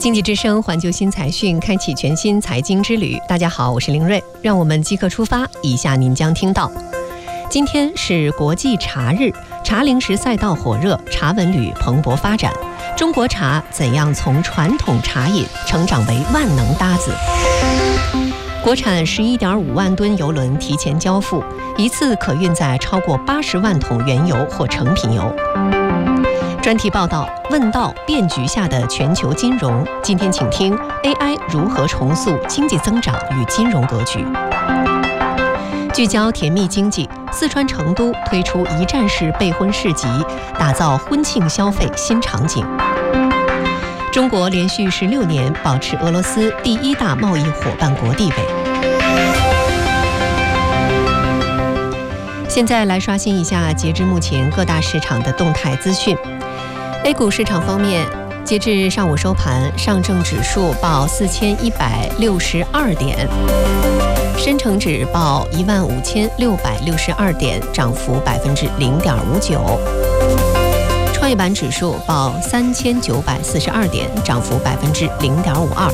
经济之声环球新财讯开启全新财经之旅。大家好，我是林睿，让我们即刻出发。以下您将听到：今天是国际茶日，茶零食赛道火热，茶文旅蓬勃发展。中国茶怎样从传统茶饮成长为万能搭子？国产11.5万吨油轮提前交付，一次可运载超过80万桶原油或成品油。专题报道：问道变局下的全球金融。今天请听 AI 如何重塑经济增长与金融格局。聚焦甜蜜经济，四川成都推出一站式备婚市集，打造婚庆消费新场景。中国连续16年保持俄罗斯第1大贸易伙伴国地位。现在来刷新一下截至目前各大市场的动态资讯。A 股市场方面，截至上午收盘，上证指数报4162点，深成指报15662点，涨幅0.59%。创业板指数报3942点，涨幅0.52%。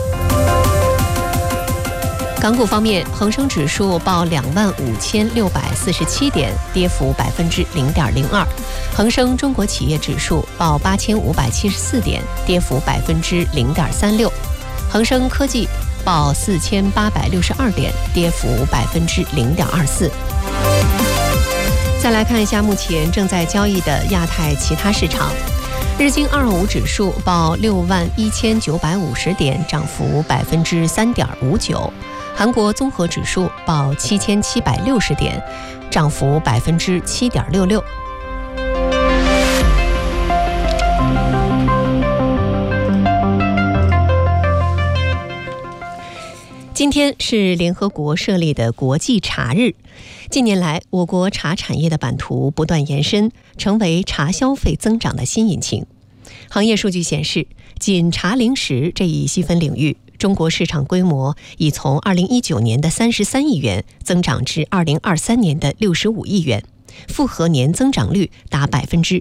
港股方面，恒生指数报25647点，跌幅0.02%。恒生中国企业指数报8574点，跌幅0.36%。恒生科技报4862点，跌幅0.24%。再来看一下目前正在交易的亚太其他市场。日经225指数报61950点，涨幅3.59%。韩国综合指数报7760点，涨幅7.66%。今天是联合国设立的国际茶日。近年来，我国茶产业的版图不断延伸，成为茶消费增长的新引擎。行业数据显示，仅茶零食这一细分领域，中国市场规模已从2019年的33亿元增长至2023年的65亿元，复合年增长率达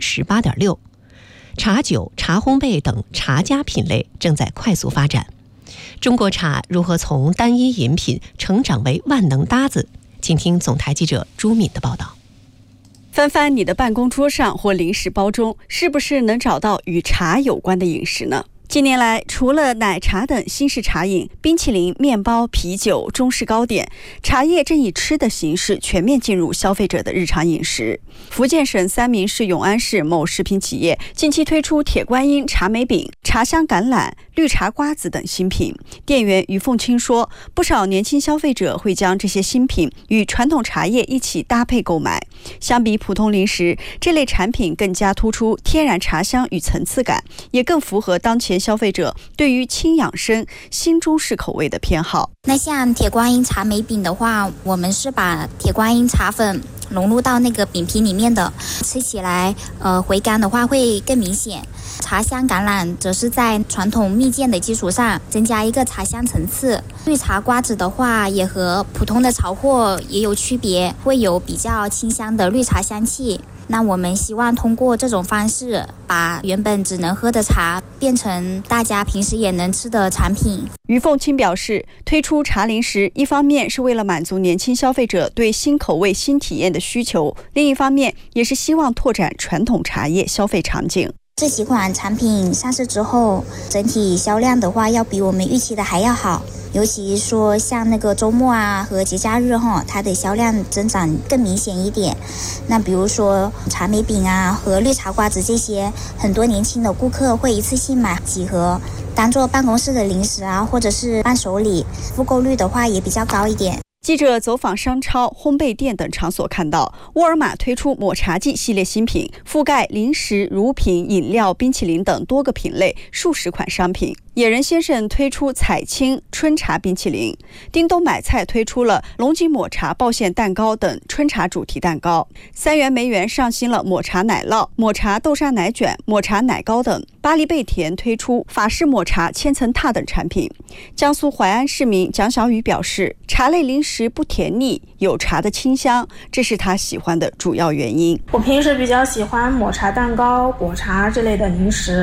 18.6%。茶酒、茶烘焙等茶家品类正在快速发展。中国茶如何从单一饮品成长为万能搭子？请听总台记者朱敏的报道。 翻翻你的办公桌上或零食包中，是不是能找到与茶有关的饮食呢？近年来，除了奶茶等新式茶饮、冰淇淋、面包、啤酒、中式糕点，茶叶正以吃的形式全面进入消费者的日常饮食。福建省三明市永安市某食品企业近期推出铁观音茶梅饼、茶香橄榄、绿茶瓜子等新品。店员于凤清说，不少年轻消费者会将这些新品与传统茶叶一起搭配购买。相比普通零食，这类产品更加突出天然茶香与层次感，也更符合当前消费者对于轻养生、新中式口味的偏好。 那像铁观音茶梅饼的话，我们是把铁观音茶粉融入到那个饼皮里面的，吃起来回甘的话会更明显。茶香橄榄则是在传统蜜饯的基础上增加一个茶香层次。绿茶瓜子的话也和普通的潮货也有区别，会有比较清香的绿茶香气。那我们希望通过这种方式，把原本只能喝的茶变成大家平时也能吃的产品。 于凤清表示，推出茶零食，一方面是为了满足年轻消费者对新口味、新体验的需求，另一方面也是希望拓展传统茶叶消费场景。 这几款产品上市之后，整体销量的话要比我们预期的还要好。尤其说像那个周末啊和节假日它的销量增长更明显一点。那比如说茶梅饼啊和绿茶瓜子这些，很多年轻的顾客会一次性买几盒，当做办公室的零食啊，或者是伴手礼，复购率的话也比较高一点。 记者走访商超、烘焙店等场所看到，沃尔玛推出抹茶季系列新品，覆盖零食、乳品、饮料、冰淇淋等多个品类，数十款商品。野人先生推出彩青春茶冰淇淋，叮咚买菜推出了龙井抹茶爆馅蛋糕等春茶主题蛋糕，三元梅园上新了抹茶奶酪、抹茶豆沙奶卷、抹茶奶糕等，巴黎贝甜推出法式抹茶千层塔等产品。江苏淮安市民蒋小雨表示，茶类零食不甜腻，有茶的清香，这是他喜欢的主要原因。 我平时比较喜欢抹茶蛋糕、果茶这类的零食，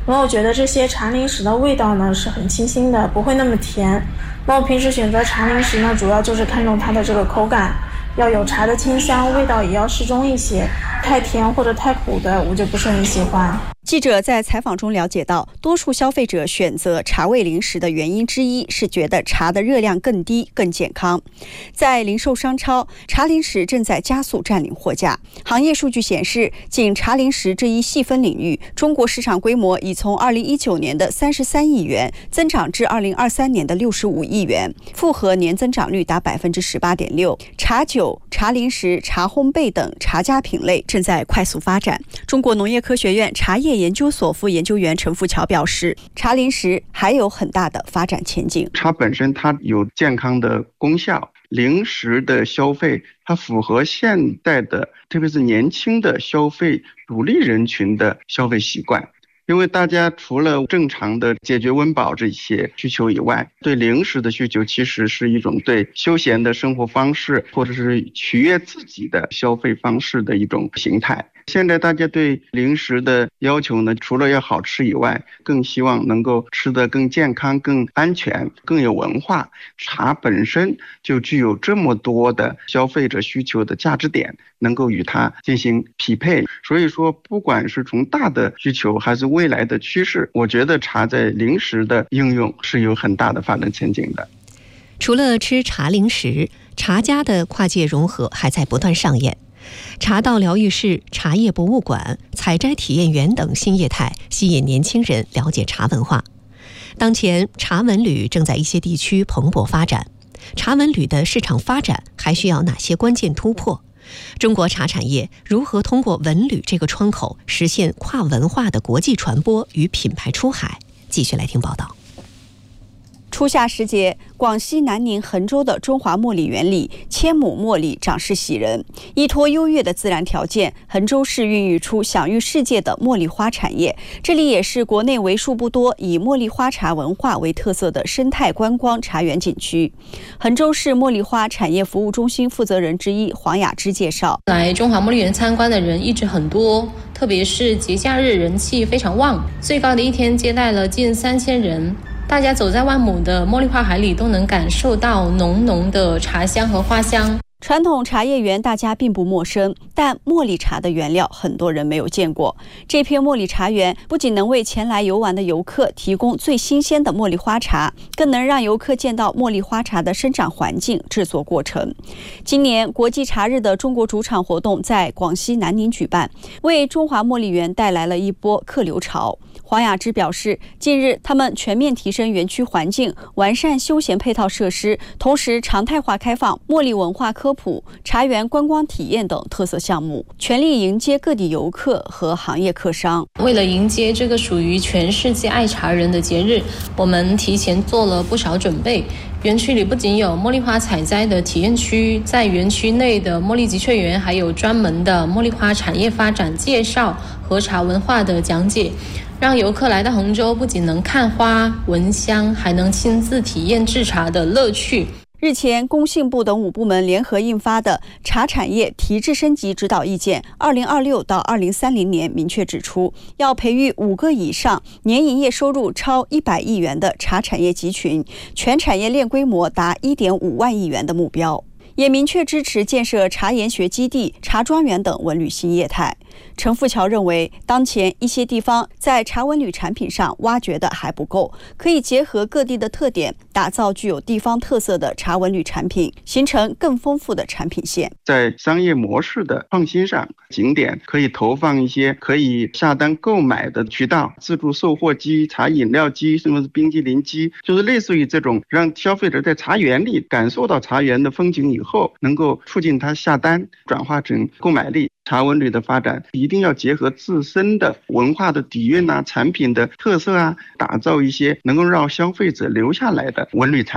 那我觉得这些茶零食的味道呢是很清新的，不会那么甜。那我平时选择茶零食呢，主要就是看重它的这个口感，要有茶的清香，味道也要适中一些，太甜或者太苦的我就不是很喜欢。 记者在采访中了解到，多数消费者选择茶味零食的原因之一是觉得茶的热量更低、更健康。在零售商超，茶零食正在加速占领货架。行业数据显示，仅茶零食这一细分领域，中国市场规模已从2019年的33亿元增长至2023年的65亿元，复合年增长率达18.6%。茶酒、茶零食、茶烘焙等茶家品类正在快速发展。中国农业科学院茶叶研究所副研究员陈富桥表示，茶零食还有很大的发展前景。 茶本身它有健康的功效，零食的消费它符合现代的，特别是年轻的消费主力人群的消费习惯。因为大家除了正常的解决温饱这些需求以外，对零食的需求其实是一种对休闲的生活方式或者是取悦自己的消费方式的一种形态。现在大家对零食的要求呢，除了要好吃以外，更希望能够吃得更健康、更安全、更有文化。茶本身就具有这么多的消费者需求的价值点，能够与它进行匹配。所以说，不管是从大的需求还是未来的趋势，我觉得茶在零食的应用是有很大的发展前景的。 除了吃茶零食，茶家的跨界融合还在不断上演。茶道疗愈室、茶叶博物馆、采摘体验园等新业态吸引年轻人了解茶文化。当前，茶文旅正在一些地区蓬勃发展。茶文旅的市场发展还需要哪些关键突破？中国茶产业如何通过文旅这个窗口实现跨文化的国际传播与品牌出海？继续来听报道。 初夏时节，广西南宁衡州的中华茉莉园里，千亩茉莉长势喜人。依托优越的自然条件，衡州市孕育出享誉世界的茉莉花产业。这里也是国内为数不多以茉莉花茶文化为特色的生态观光茶园景区。衡州市茉莉花产业服务中心负责人之一黄雅芝介绍， 来中华茉莉园参观的人一直很多，特别是节假日人气非常旺，最高的一天接待了近3000人。大家走在万亩的茉莉花海里，都能感受到浓浓的茶香和花香。 传统茶叶园大家并不陌生，但茉莉茶的原料很多人没有见过。这片茉莉茶园不仅能为前来游玩的游客提供最新鲜的茉莉花茶，更能让游客见到茉莉花茶的生长环境、制作过程。今年国际茶日的中国主场活动在广西南宁举办，为中华茉莉园带来了一波客流潮。黄雅芝表示，近日他们全面提升园区环境，完善休闲配套设施，同时常态化开放茉莉文化科普、茶园观光体验等特色项目，全力迎接各地游客和行业客商。 为了迎接这个属于全世界爱茶人的节日，我们提前做了不少准备。园区里不仅有茉莉花采摘的体验区，在园区内的茉莉集萃园还有专门的茉莉花产业发展介绍和茶文化的讲解，让游客来到衡州不仅能看花闻香，还能亲自体验制茶的乐趣。 日前，工信部等5部门联合印发的《茶产业提质升级指导意见（2026到2030年）》明确指出，要培育5个以上年营业收入超100亿元的茶产业集群，全产业链规模达1.5万亿元的目标。也明确支持建设茶研学基地、茶庄园等文旅新业态。陈富桥认为，当前一些地方在茶文旅产品上挖掘的还不够，可以结合各地的特点，打造具有地方特色的茶文旅产品，形成更丰富的产品线。 在商业模式的创新上，景点可以投放一些可以下单购买的渠道，自助售货机、茶饮料机，什么是冰激凌机，就是类似于这种让消费者在茶园里感受到茶园的风景以后，能够促进他下单转化成购买力。茶文旅的发展一定要结合自身的文化的底蕴啊、产品的特色啊，打造一些能够让消费者留下来的文旅产品。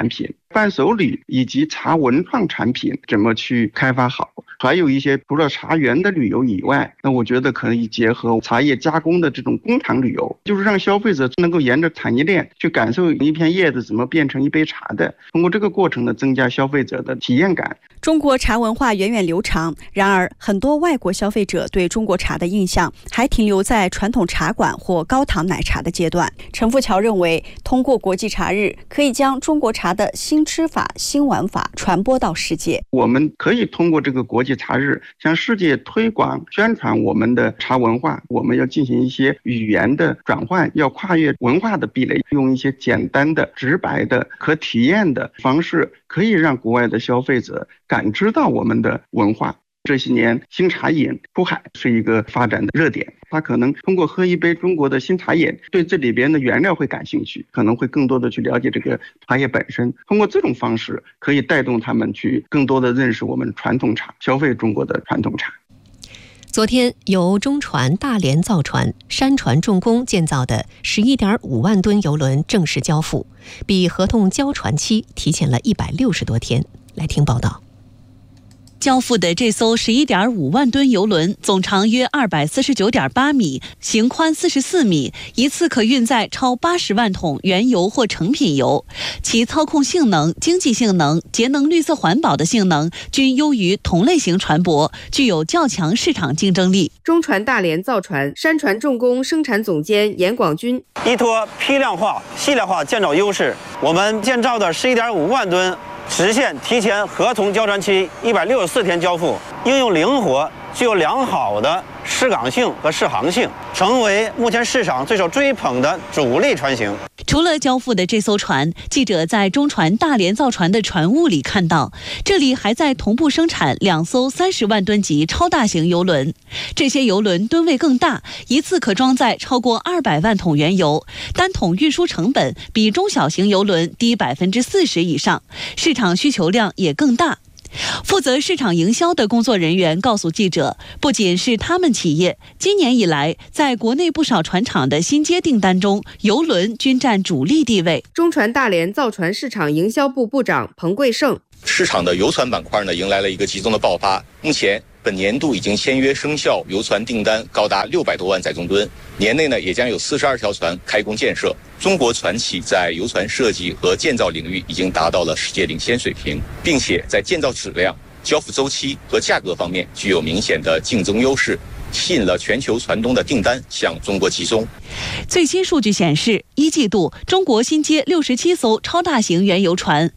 伴手礼以及茶文创产品怎么去开发好，还有一些除了茶园的旅游以外，那我觉得可以结合茶叶加工的这种工厂旅游，就是让消费者能够沿着产业链去感受一片叶子怎么变成一杯茶的，通过这个过程呢，增加消费者的体验感。 中国茶文化源远流长，然而很多外国消费者对中国茶的印象还停留在传统茶馆或高糖奶茶的阶段。陈富桥认为，通过国际茶日，可以将中国茶的新吃法、新玩法传播到世界。 我们可以通过这个国际茶日向世界推广宣传我们的茶文化，我们要进行一些语言的转换，要跨越文化的壁垒，用一些简单的、直白的、可体验的方式，可以让国外的消费者感知到我们的文化。这些年新茶饮出海是一个发展的热点，他可能通过喝一杯中国的新茶饮，对这里边的原料会感兴趣，可能会更多的去了解这个茶叶本身，通过这种方式可以带动他们去更多的认识我们传统茶，消费中国的传统茶。 昨天由中船大连造船、山船重工建造的11.5万吨邮轮正式交付，比合同交船期提前了160多天。来听报道。 交付的这艘11.5万吨邮轮总长约249.8米，行宽44米，一次可运载超80万桶原油或成品油。其操控性能、经济性能、节能绿色环保的性能均优于同类型船舶，具有较强市场竞争力。 中船大连造船、山船重工生产总监严广军： 依托批量化、系列化建造优势，我们建造的11.5万吨实现提前合同交船期164天交付，应用灵活，具有良好的适港性和适航性，成为目前市场最受追捧的主力船型。 除了交付的这艘船，记者在中船大连造船的船坞里看到，这里还在同步生产2艘30万吨级超大型邮轮。这些邮轮吨位更大，一次可装载超过200万桶原油，单桶运输成本比中小型邮轮低40%以上，市场需求量也更大。负责市场营销的工作人员告诉记者，不仅是他们企业，今年以来，在国内不少船厂的新接订单中，邮轮均占主力地位。 中船大连造船市场营销部部长彭贵胜： 市场的游船板块呢，迎来了一个集中的爆发。目前本年度已经签约生效游船订单高达600多万载重吨，年内呢也将有42条船开工建设。中国船企在游船设计和建造领域已经达到了世界领先水平，并且在建造质量、交付周期和价格方面具有明显的竞争优势，吸引了全球船东的订单向中国集中。 最新数据显示，一季度中国新接67艘超大型原油船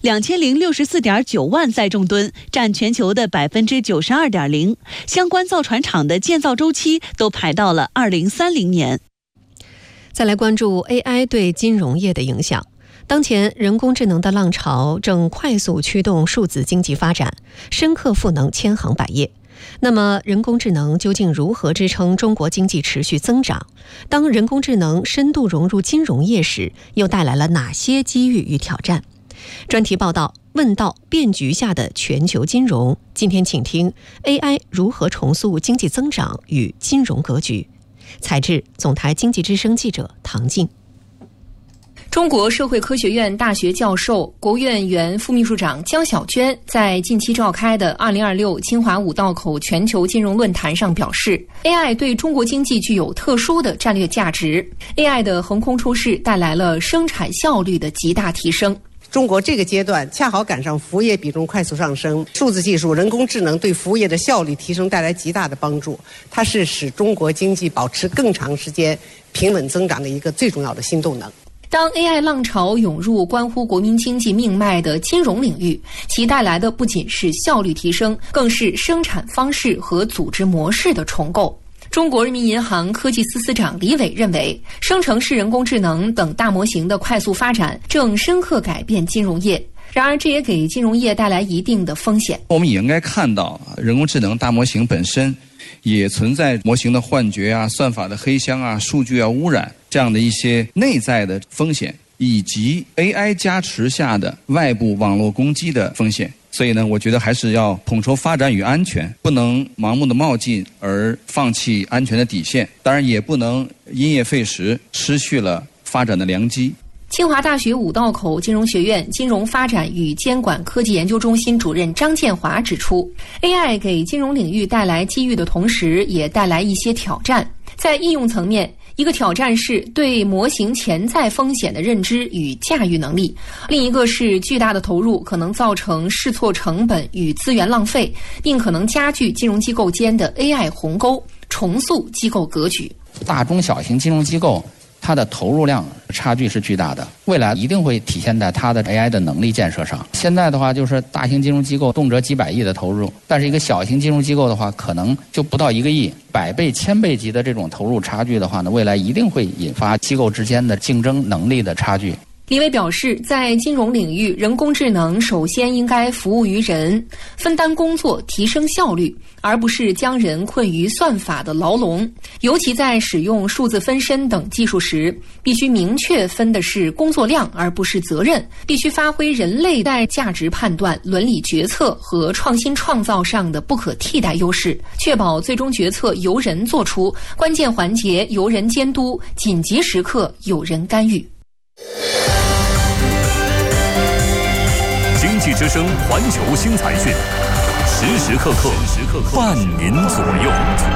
，2064.9万载重吨，占全球的92.0%。相关造船厂的建造周期都排到了2030年。 再来关注 AI 对金融业的影响。当前人工智能的浪潮正快速驱动数字经济发展，深刻赋能千行百业。那么人工智能究竟如何支撑中国经济持续增长？当人工智能深度融入金融业时，又带来了哪些机遇与挑战？专题报道问到变局下的全球金融，今天请听 AI 如何重塑经济增长与金融格局。采制总台经济之声记者唐静。 中国社会科学院大学教授、国务院原副秘书长江晓娟在近期召开的2026清华五道口全球金融论坛上表示 ，AI 对中国经济具有特殊的战略价值。AI 的横空出世带来了生产效率的极大提升。 中国这个阶段恰好赶上服务业比重快速上升，数字技术、人工智能对服务业的效率提升带来极大的帮助，它是使中国经济保持更长时间平稳增长的一个最重要的新动能。 当 AI 浪潮涌入关乎国民经济命脉的金融领域，其带来的不仅是效率提升，更是生产方式和组织模式的重构。中国人民银行科技司司长李伟认为，生成式人工智能等大模型的快速发展正深刻改变金融业，然而这也给金融业带来一定的风险。 我们也应该看到，人工智能大模型本身也存在模型的幻觉啊、算法的黑箱啊、数据污染这样的一些内在的风险，以及 AI 加持下的外部网络攻击的风险。所以呢，我觉得还是要统筹发展与安全，不能盲目的冒进而放弃安全的底线，当然也不能因噎废食，失去了发展的良机。 其清华大学五道口金融学院金融发展与监管科技研究中心主任张建华指出 ，AI 给金融领域带来机遇的同时，也带来一些挑战。在应用层面，一个挑战是对模型潜在风险的认知与驾驭能力，另一个是巨大的投入可能造成试错成本与资源浪费，并可能加剧金融机构间的 AI 鸿沟，重塑机构格局。 大中小型金融机构它的投入量差距是巨大的，未来一定会体现在它的 AI 的能力建设上。现在的话，就是大型金融机构动辄几百亿的投入，但是一个小型金融机构的话，可能就不到1个亿，100倍、1000倍级的这种投入差距的话呢，未来一定会引发机构之间的竞争能力的差距。 李伟表示，在金融领域，人工智能首先应该服务于人，分担工作，提升效率，而不是将人困于算法的牢笼。尤其在使用数字分身等技术时，必须明确分的是工作量，而不是责任，必须发挥人类在价值判断、伦理决策和创新创造上的不可替代优势，确保最终决策由人做出，关键环节由人监督，紧急时刻有人干预。 经济之声环球新财讯，时时刻刻伴您左右。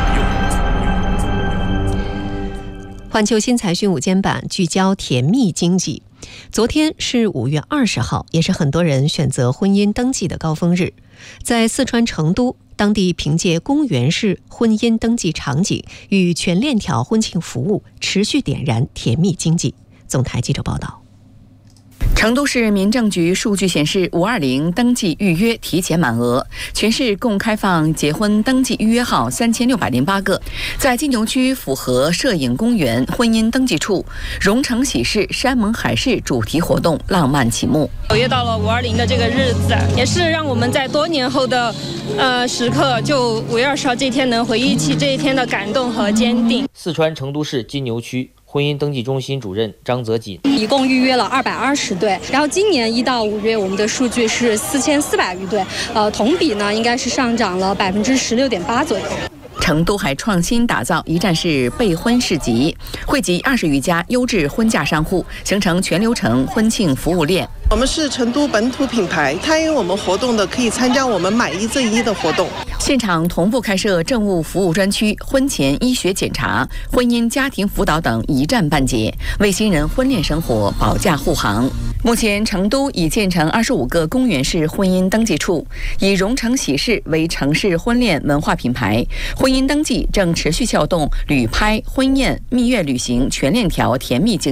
环球新财讯午间版聚焦甜蜜经济。昨天是5月20号，也是很多人选择婚姻登记的高峰日。在四川成都，当地凭借公园式婚姻登记场景与全链条婚庆服务，持续点燃甜蜜经济。总台记者报道。 成都市民政局数据显示，520登记预约提前满额，全市共开放结婚登记预约号3608个。在金牛区府河摄影公园婚姻登记处，蓉城喜事山盟海誓主题活动浪漫启幕。 又到了520的这个日子，也是让我们在多年后的时刻，就5月20号这天能回忆起这一天的感动和坚定。 四川成都市金牛区婚姻登记中心主任张泽锦， 一共预约了220对，然后今年1到5月我们的数据是4400余对，同比呢应该是上涨了16.8%左右。 成都还创新打造一站式备婚市集，汇集20余家优质婚嫁商户，形成全流程婚庆服务链。 我们是成都本土品牌，参与我们活动的可以参加我们买1赠1的活动。 现场同步开设政务服务专区、婚前医学检查、婚姻家庭辅导等一站办结，为新人婚恋生活保驾护航。目前成都已建成25个公园式婚姻登记处，以蓉城喜事为城市婚恋文化品牌，婚姻登记正持续撬动旅拍、婚宴、蜜月旅行全链条甜蜜经济。